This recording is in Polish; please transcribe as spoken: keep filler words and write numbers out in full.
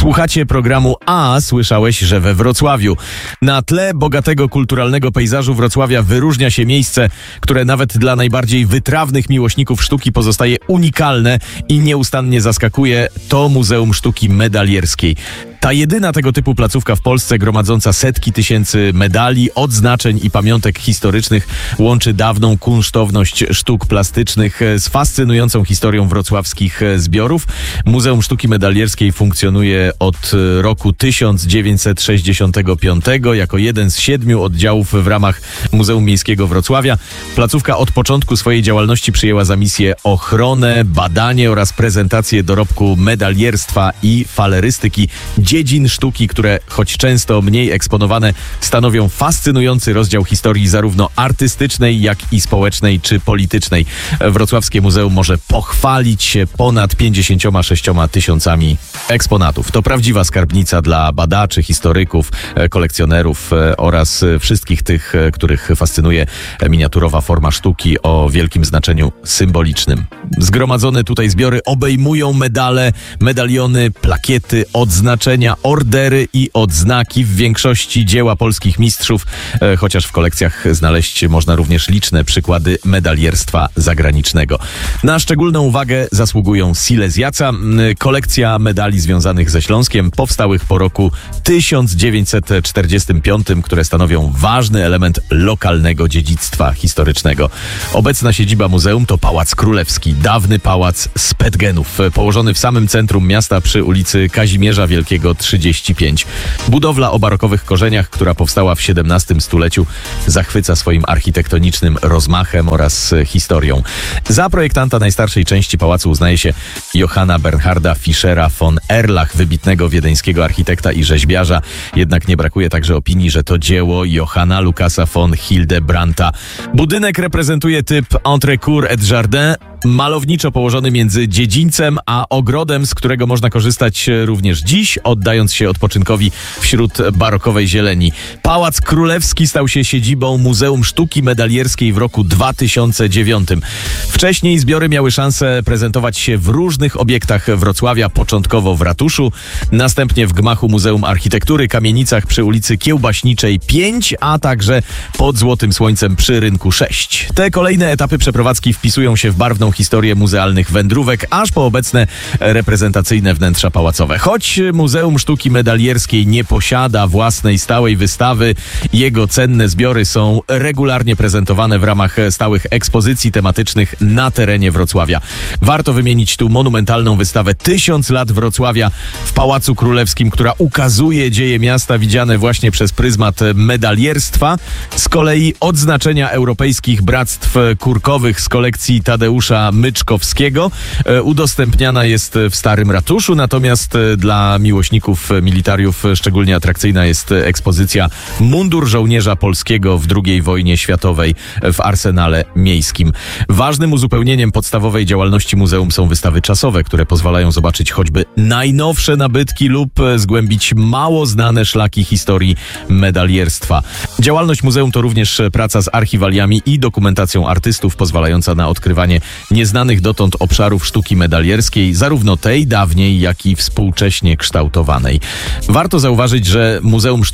Słuchacie programu A słyszałeś, że we Wrocławiu. Na tle bogatego kulturalnego pejzażu Wrocławia wyróżnia się miejsce, które nawet dla najbardziej wytrawnych miłośników sztuki pozostaje unikalne i nieustannie zaskakuje. To Muzeum Sztuki Medalierskiej. Ta jedyna tego typu placówka w Polsce, gromadząca setki tysięcy medali, odznaczeń i pamiątek historycznych, łączy dawną kunsztowność sztuk plastycznych z fascynującą historią wrocławskich zbiorów. Muzeum Sztuki Medalierskiej funkcjonuje od roku tysiąc dziewięćset sześćdziesiątego piątego jako jeden z siedmiu oddziałów w ramach Muzeum Miejskiego Wrocławia. Placówka od początku swojej działalności przyjęła za misję ochronę, badanie oraz prezentację dorobku medalierstwa i falerystyki, dziedzin sztuki, które choć często mniej eksponowane, stanowią fascynujący rozdział historii zarówno artystycznej, jak i społecznej czy politycznej. Wrocławskie Muzeum może pochwalić się ponad pięćdziesięcioma sześcioma tysiącami eksponatów. To prawdziwa skarbnica dla badaczy, historyków, kolekcjonerów oraz wszystkich tych, których fascynuje miniaturowa forma sztuki o wielkim znaczeniu symbolicznym. Zgromadzone tutaj zbiory obejmują medale, medaliony, plakiety, odznaczenia, ordery i odznaki, w większości dzieła polskich mistrzów, chociaż w kolekcjach znaleźć można również liczne przykłady medalierstwa zagranicznego. Na szczególną uwagę zasługują Silesiaca, kolekcja medali związanych ze Śląskiem, powstałych po roku tysiąc dziewięćset czterdziestym piątym, które stanowią ważny element lokalnego dziedzictwa historycznego. Obecna siedziba muzeum to Pałac Królewski, dawny pałac Spetgenów, położony w samym centrum miasta przy ulicy Kazimierza Wielkiego trzydzieści pięć. Budowla o barokowych korzeniach, która powstała w siedemnastym stuleciu, zachwyca swoim architektonicznym rozmachem oraz historią. Za projektanta najstarszej części pałacu uznaje się Johanna Bernharda Fischera von Erlach, wybitnego wiedeńskiego architekta i rzeźbiarza. Jednak nie brakuje także opinii, że to dzieło Johanna Lukasa von Hildebrandta. Budynek reprezentuje typ entrecôte et jardin, malowniczo położony między dziedzińcem a ogrodem, z którego można korzystać również dziś, oddając się odpoczynkowi wśród barokowej zieleni. Pałac Królewski stał się siedzibą Muzeum Sztuki Medalierskiej w roku dwa tysiące dziewiątym. Wcześniej zbiory miały szansę prezentować się w różnych obiektach Wrocławia, początkowo w ratuszu, następnie w gmachu Muzeum Architektury, kamienicach przy ulicy Kiełbaśniczej pięć, a także pod Złotym Słońcem przy Rynku sześć. Te kolejne etapy przeprowadzki wpisują się w barwną historię muzealnych wędrówek, aż po obecne reprezentacyjne wnętrza pałacowe. Choć Muzeum Sztuki Medalierskiej nie posiada własnej stałej wystawy, jego cenne zbiory są regularnie prezentowane w ramach stałych ekspozycji tematycznych na terenie Wrocławia. Warto wymienić tu monumentalną wystawę Tysiąc lat Wrocławia w Pałacu Królewskim, która ukazuje dzieje miasta widziane właśnie przez pryzmat medalierstwa. Z kolei odznaczenia europejskich bractw kurkowych z kolekcji Tadeusza Myczkowskiego udostępniana jest w Starym Ratuszu, natomiast dla miłośników militariów szczególnie atrakcyjna jest ekspozycja Mundur żołnierza polskiego w drugiej wojnie światowej w Arsenale Miejskim. Ważnym uzupełnieniem podstawowej działalności muzeum są wystawy czasowe, które pozwalają zobaczyć choćby najnowsze nabytki lub zgłębić mało znane szlaki historii medalierstwa. Działalność muzeum to również praca z archiwaliami i dokumentacją artystów, pozwalająca na odkrywanie nieznanych dotąd obszarów sztuki medalierskiej, zarówno tej dawniej, jak i współcześnie kształtowanej. Warto zauważyć, że Muzeum